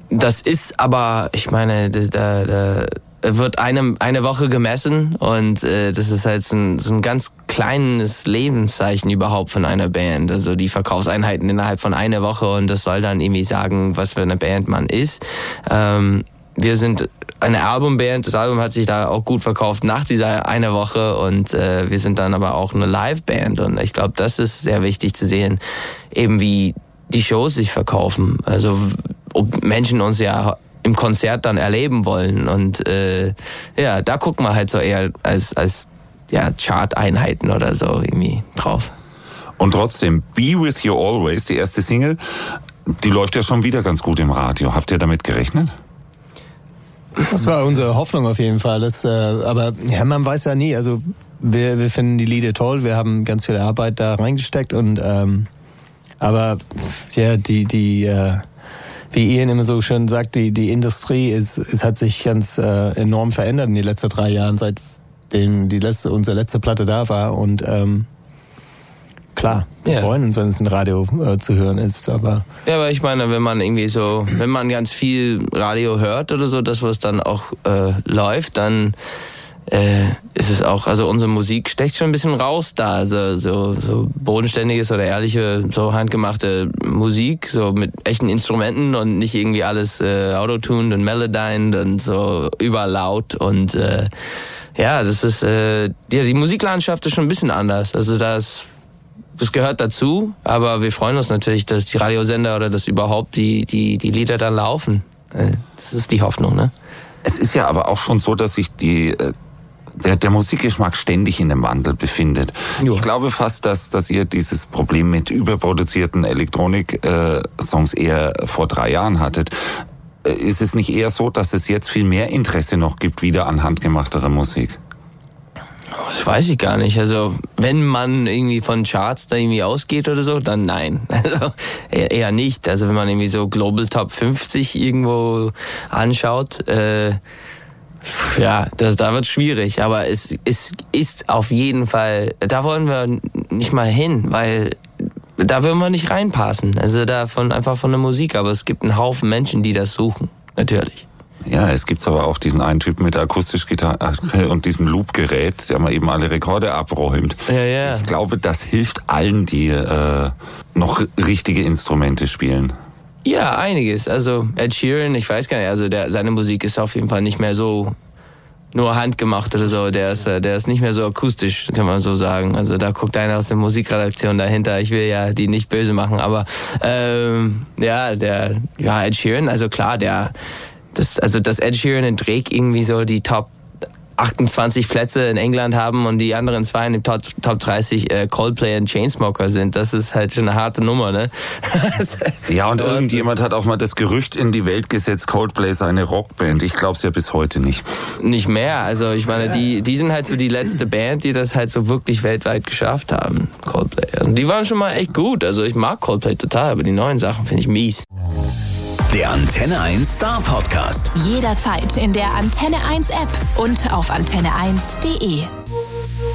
Das ist aber, ich meine, da wird eine Woche gemessen und das ist halt so ein ganz kleines Lebenszeichen überhaupt von einer Band. Also die Verkaufseinheiten innerhalb von einer Woche und das soll dann irgendwie sagen, was für eine Band man ist. Wir sind eine Albumband, das Album hat sich da auch gut verkauft nach dieser eine Woche und wir sind dann aber auch eine Liveband und ich glaube, das ist sehr wichtig zu sehen, eben wie die Shows sich verkaufen. Also ob Menschen uns ja im Konzert dann erleben wollen und da gucken wir halt so eher als Chart-Einheiten oder so irgendwie drauf. Und trotzdem, Be With You Always, die erste Single, die läuft ja schon wieder ganz gut im Radio. Habt ihr damit gerechnet? Das war unsere Hoffnung auf jeden Fall. Aber ja, man weiß ja nie. Also wir finden die Lieder toll. Wir haben ganz viel Arbeit da reingesteckt und aber ja, wie Ian immer so schön sagt, die Industrie hat sich ganz enorm verändert in den letzten 3 Jahren, seitdem unsere letzte Platte da war. Und klar, wir freuen uns, wenn es im Radio zu hören ist. Aber ich meine, wenn man ganz viel Radio hört oder so, das was dann auch läuft, dann ist es auch, also unsere Musik stecht schon ein bisschen raus da, also so bodenständiges oder ehrliche, so handgemachte Musik, so mit echten Instrumenten und nicht irgendwie alles autotuned und melodined und so überlaut und das ist, die Musiklandschaft ist schon ein bisschen anders, also das gehört dazu, aber wir freuen uns natürlich, dass die Radiosender oder dass überhaupt die Lieder dann laufen. Das ist die Hoffnung, ne? Es ist ja aber auch schon so, dass sich der Musikgeschmack ständig in einem Wandel befindet. Jo. Ich glaube fast, dass ihr dieses Problem mit überproduzierten Elektronik-Songs eher vor 3 Jahren hattet. Ist es nicht eher so, dass es jetzt viel mehr Interesse noch gibt, wieder an handgemachterer Musik? Das weiß ich gar nicht. Also, wenn man irgendwie von Charts da irgendwie ausgeht oder so, dann nein. Also, eher nicht. Also, wenn man irgendwie so Global Top 50 irgendwo anschaut, da wird es schwierig, aber es ist auf jeden Fall, da wollen wir nicht mal hin, weil da würden wir nicht reinpassen. Also einfach von der Musik, aber es gibt einen Haufen Menschen, die das suchen, natürlich. Ja, es gibt aber auch diesen einen Typen mit der Akustischgitarre und diesem Loop-Gerät, der mal eben alle Rekorde abräumt. Ja. Ich glaube, das hilft allen, die noch richtige Instrumente spielen. Ja, einiges. Also Ed Sheeran, ich weiß gar nicht, also seine Musik ist auf jeden Fall nicht mehr so nur handgemacht oder so. Der ist nicht mehr so akustisch, kann man so sagen. Also da guckt einer aus der Musikredaktion dahinter. Ich will ja die nicht böse machen, aber Ed Sheeran, also klar, dass Ed Sheeran und Drake irgendwie so die Top 28 Plätze in England haben und die anderen 2 in den Top 30 Coldplay und Chainsmoker sind. Das ist halt schon eine harte Nummer, ne? Ja, und irgendjemand hat auch mal das Gerücht in die Welt gesetzt, Coldplay sei eine Rockband. Ich glaub's ja bis heute nicht. Nicht mehr. Also ich meine, die sind halt so die letzte Band, die das halt so wirklich weltweit geschafft haben, Coldplay. Also die waren schon mal echt gut. Also ich mag Coldplay total, aber die neuen Sachen finde ich mies. Der Antenne 1 Star Podcast. Jederzeit in der Antenne 1 App und auf antenne1.de.